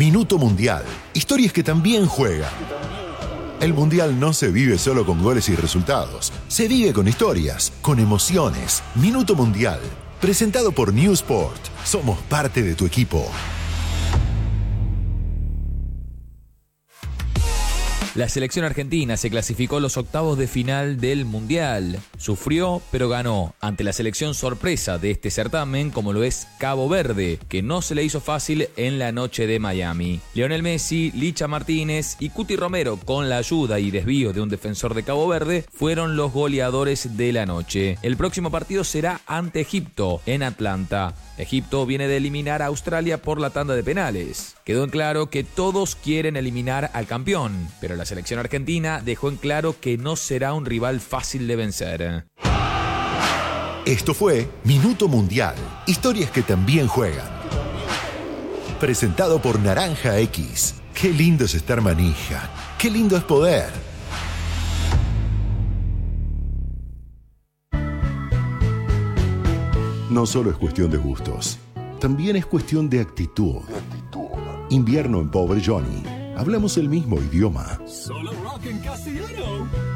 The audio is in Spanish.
Minuto Mundial. Historias que también juegan. El Mundial no se vive solo con goles y resultados. Se vive con historias, con emociones. Minuto Mundial. Presentado por Newsport. Somos parte de tu equipo. La selección argentina se clasificó a los octavos de final del Mundial. Sufrió, pero ganó ante la selección sorpresa de este certamen, como lo es Cabo Verde, que no se le hizo fácil en la noche de Miami. Lionel Messi, Licha Martínez y Cuti Romero, con la ayuda y desvío de un defensor de Cabo Verde, fueron los goleadores de la noche. El próximo partido será ante Egipto, en Atlanta. Egipto viene de eliminar a Australia por la tanda de penales. Quedó en claro que todos quieren eliminar al campeón, pero la selección argentina dejó en claro que no será un rival fácil de vencer. Esto fue Minuto Mundial. Historias que también juegan. Presentado por Naranja X. Qué lindo es estar manija. Qué lindo es poder. No solo es cuestión de gustos, también es cuestión de actitud. Invierno en Pobre Johnny. Hablamos el mismo idioma. Solo rock en castellano.